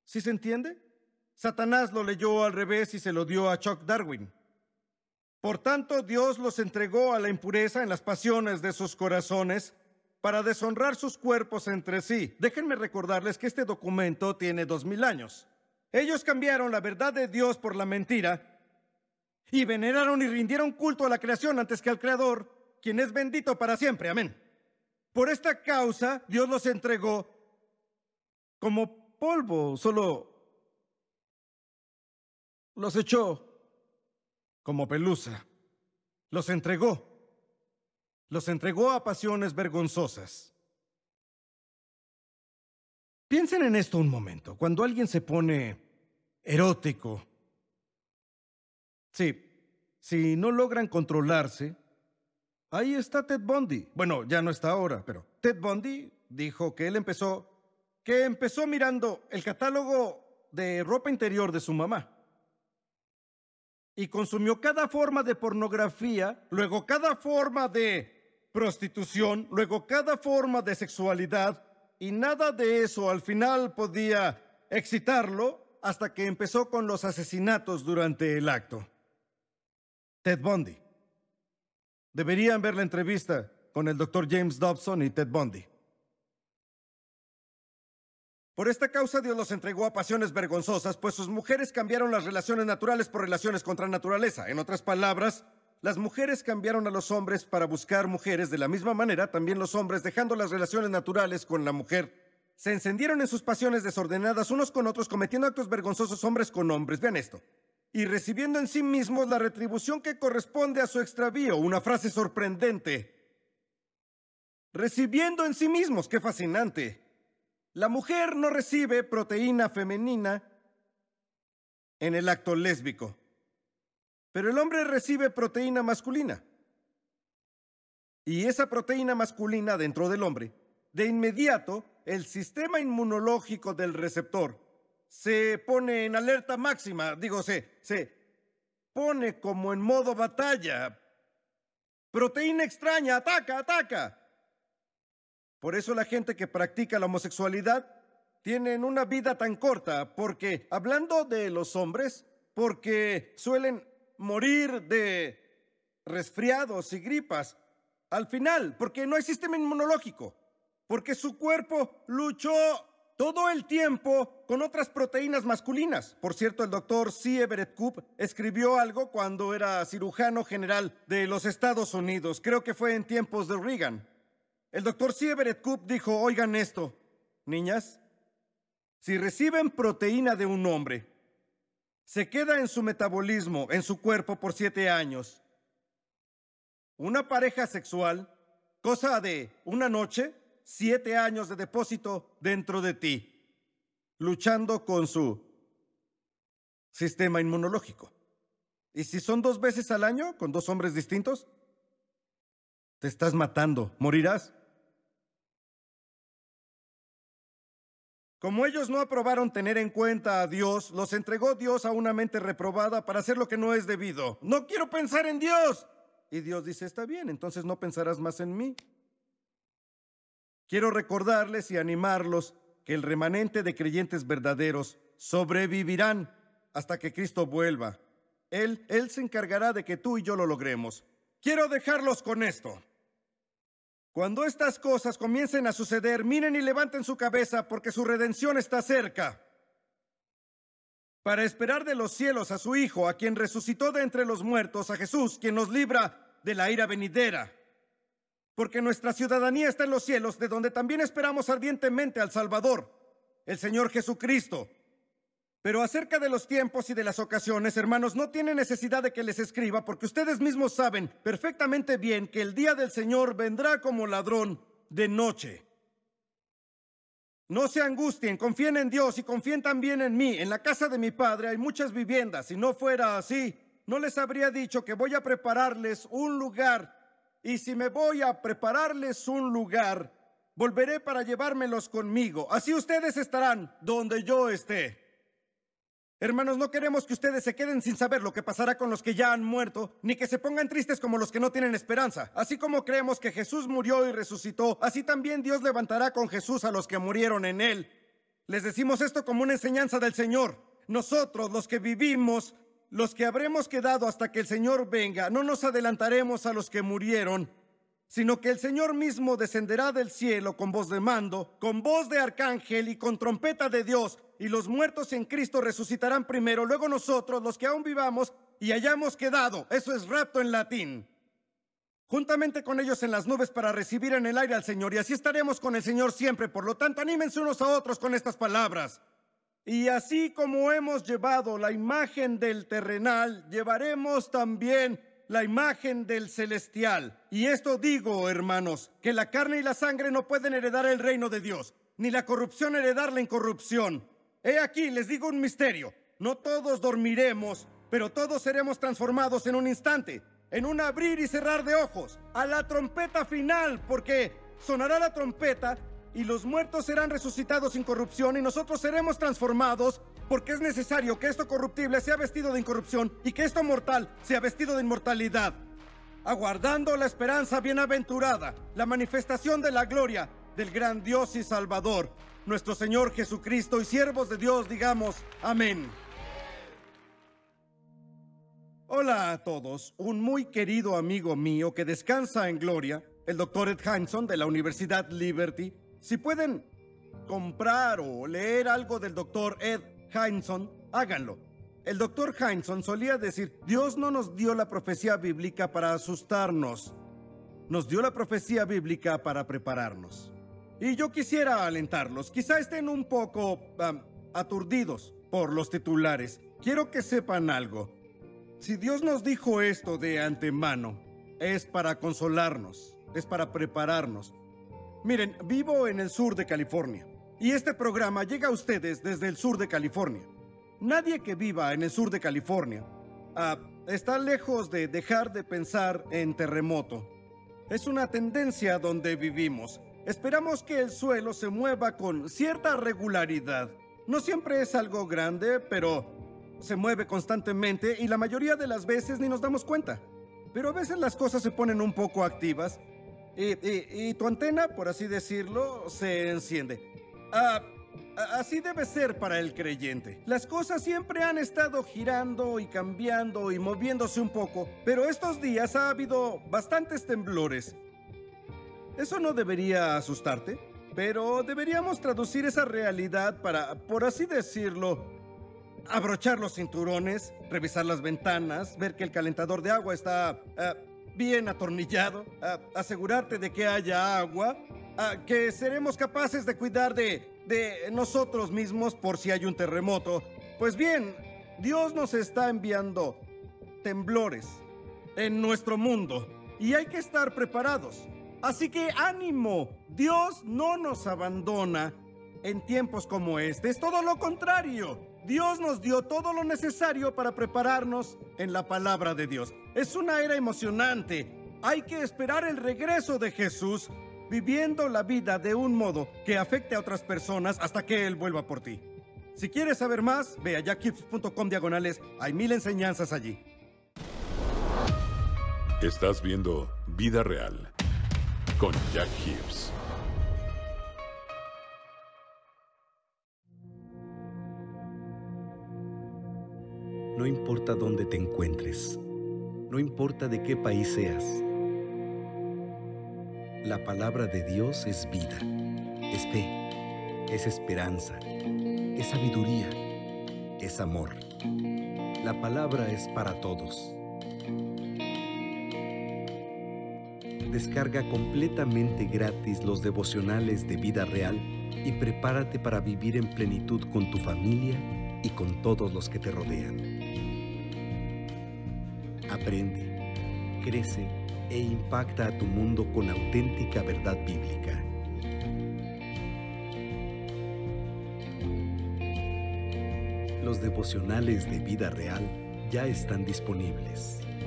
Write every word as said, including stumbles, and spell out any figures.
¿Sí se entiende? Satanás lo leyó al revés y se lo dio a Chuck Darwin. Por tanto, Dios los entregó a la impureza en las pasiones de sus corazones para deshonrar sus cuerpos entre sí. Déjenme recordarles que este documento tiene dos mil años. Ellos cambiaron la verdad de Dios por la mentira y veneraron y rindieron culto a la creación antes que al Creador, quien es bendito para siempre. Amén. Por esta causa, Dios los entregó como polvo, solo los echó como pelusa. Los entregó. Los entregó a pasiones vergonzosas. Piensen en esto un momento. Cuando alguien se pone erótico, sí, si no logran controlarse, ahí está Ted Bundy. Bueno, ya no está ahora, pero Ted Bundy dijo que él empezó, que empezó mirando el catálogo de ropa interior de su mamá. Y consumió cada forma de pornografía, luego cada forma de prostitución, luego cada forma de sexualidad, y nada de eso al final podía excitarlo hasta que empezó con los asesinatos durante el acto. Ted Bundy. Deberían ver la entrevista con el doctor James Dobson y Ted Bundy. Por esta causa Dios los entregó a pasiones vergonzosas, pues sus mujeres cambiaron las relaciones naturales por relaciones contra naturaleza. En otras palabras, las mujeres cambiaron a los hombres para buscar mujeres. De la misma manera, también los hombres, dejando las relaciones naturales con la mujer, se encendieron en sus pasiones desordenadas unos con otros, cometiendo actos vergonzosos hombres con hombres. Vean esto. Y recibiendo en sí mismos la retribución que corresponde a su extravío. Una frase sorprendente. Recibiendo en sí mismos. ¡Qué fascinante! La mujer no recibe proteína femenina en el acto lésbico, pero el hombre recibe proteína masculina. Y esa proteína masculina dentro del hombre, de inmediato, el sistema inmunológico del receptor se pone en alerta máxima, digo, se, se pone como en modo batalla. Proteína extraña, ataca, ataca. Por eso la gente que practica la homosexualidad tienen una vida tan corta, porque, hablando de los hombres, porque suelen morir de resfriados y gripas, al final, porque no hay sistema inmunológico, porque su cuerpo luchó todo el tiempo con otras proteínas masculinas. Por cierto, el doctor C. Everett Koop escribió algo cuando era cirujano general de los Estados Unidos. Creo que fue en tiempos de Reagan. El doctor C. Everett Koop dijo, oigan esto, niñas, si reciben proteína de un hombre, se queda en su metabolismo, en su cuerpo por siete años. Una pareja sexual, cosa de una noche, siete años de depósito dentro de ti, luchando con su sistema inmunológico. Y si son dos veces al año, con dos hombres distintos, te estás matando, morirás. Como ellos no aprobaron tener en cuenta a Dios, los entregó Dios a una mente reprobada para hacer lo que no es debido. No quiero pensar en Dios. Y Dios dice, está bien, entonces no pensarás más en mí. Quiero recordarles y animarlos que el remanente de creyentes verdaderos sobrevivirán hasta que Cristo vuelva. Él, Él se encargará de que tú y yo lo logremos. Quiero dejarlos con esto. Cuando estas cosas comiencen a suceder, miren y levanten su cabeza, porque su redención está cerca. Para esperar de los cielos a su Hijo, a quien resucitó de entre los muertos, a Jesús, quien nos libra de la ira venidera. Porque nuestra ciudadanía está en los cielos, de donde también esperamos ardientemente al Salvador, el Señor Jesucristo. Pero acerca de los tiempos y de las ocasiones, hermanos, no tiene necesidad de que les escriba, porque ustedes mismos saben perfectamente bien que el día del Señor vendrá como ladrón de noche. No se angustien, confíen en Dios y confíen también en mí. En la casa de mi Padre hay muchas viviendas. Si no fuera así, no les habría dicho que voy a prepararles un lugar. Y si me voy a prepararles un lugar, volveré para llevármelos conmigo. Así ustedes estarán donde yo esté. Hermanos, no queremos que ustedes se queden sin saber lo que pasará con los que ya han muerto, ni que se pongan tristes como los que no tienen esperanza. Así como creemos que Jesús murió y resucitó, así también Dios levantará con Jesús a los que murieron en él. Les decimos esto como una enseñanza del Señor. Nosotros, los que vivimos, los que habremos quedado hasta que el Señor venga, no nos adelantaremos a los que murieron, sino que el Señor mismo descenderá del cielo con voz de mando, con voz de arcángel y con trompeta de Dios, y los muertos en Cristo resucitarán primero, luego nosotros, los que aún vivamos y hayamos quedado, eso es rapto en latín, juntamente con ellos en las nubes para recibir en el aire al Señor, y así estaremos con el Señor siempre. Por lo tanto, anímense unos a otros con estas palabras. Y así como hemos llevado la imagen del terrenal, llevaremos también la imagen del celestial. Y esto digo, hermanos, que la carne y la sangre no pueden heredar el reino de Dios, ni la corrupción heredar la incorrupción. He aquí, les digo un misterio. No todos dormiremos, pero todos seremos transformados en un instante, en un abrir y cerrar de ojos, a la trompeta final, porque sonará la trompeta y los muertos serán resucitados sin corrupción y nosotros seremos transformados, porque es necesario que esto corruptible sea vestido de incorrupción y que esto mortal sea vestido de inmortalidad, aguardando la esperanza bienaventurada, la manifestación de la gloria del gran Dios y Salvador, nuestro Señor Jesucristo, y siervos de Dios digamos amén. Hola a todos. Un muy querido amigo mío que descansa en gloria, el doctor Ed Hindson de la Universidad Liberty. Si pueden comprar o leer algo del doctor Ed Hindson, háganlo. El doctor Hindson solía decir: Dios no nos dio la profecía bíblica para asustarnos, nos dio la profecía bíblica para prepararnos. Y yo quisiera alentarlos. Quizá estén un poco um, aturdidos por los titulares. Quiero que sepan algo. Si Dios nos dijo esto de antemano, es para consolarnos, es para prepararnos. Miren, vivo en el sur de California y este programa llega a ustedes desde el sur de California. Nadie que viva en el sur de California uh, está lejos de dejar de pensar en terremoto. Es una tendencia donde vivimos. Esperamos que el suelo se mueva con cierta regularidad. No siempre es algo grande, pero se mueve constantemente y la mayoría de las veces ni nos damos cuenta. Pero a veces las cosas se ponen un poco activas y, y, y tu antena, por así decirlo, se enciende. Ah, así debe ser para el creyente. Las cosas siempre han estado girando y cambiando y moviéndose un poco, pero estos días ha habido bastantes temblores. Eso no debería asustarte, pero deberíamos traducir esa realidad para, por así decirlo, abrochar los cinturones, revisar las ventanas, ver que el calentador de agua está uh, bien atornillado, uh, asegurarte de que haya agua, uh, que seremos capaces de cuidar de, de nosotros mismos por si hay un terremoto. Pues bien, Dios nos está enviando temblores en nuestro mundo y hay que estar preparados. Así que ánimo, Dios no nos abandona en tiempos como este, es todo lo contrario. Dios nos dio todo lo necesario para prepararnos en la palabra de Dios. Es una era emocionante. Hay que esperar el regreso de Jesús, viviendo la vida de un modo que afecte a otras personas hasta que Él vuelva por ti. Si quieres saber más, ve a jack hibbs punto com diagonales. Hay mil enseñanzas allí. Estás viendo Vida Real con Jack Hibbs. No importa dónde te encuentres, no importa de qué país seas, la palabra de Dios es vida, es fe, es esperanza, es sabiduría, es amor. La palabra es para todos. Descarga completamente gratis los devocionales de Vida Real y prepárate para vivir en plenitud con tu familia y con todos los que te rodean. Aprende, crece e impacta a tu mundo con auténtica verdad bíblica. Los devocionales de Vida Real ya están disponibles.